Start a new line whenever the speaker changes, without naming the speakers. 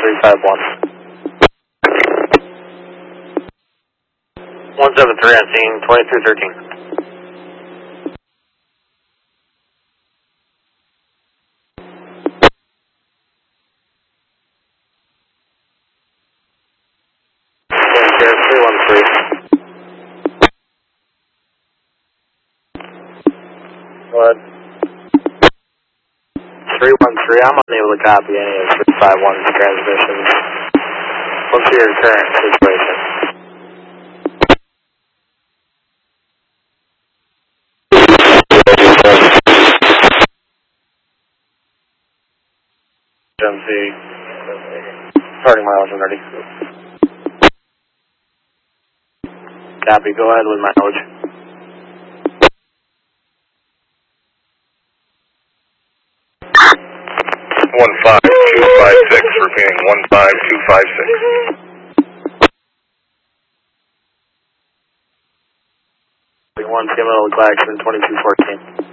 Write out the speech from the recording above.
351. 173 on scene, 2313. Air 313. Go ahead. 313, I'm unable to copy any of 351's transmissions. What's your current situation? MC, starting mileage 130. Copy, go ahead with mileage.
15256, repeating 15256.
1 Seattle Claxon 2214.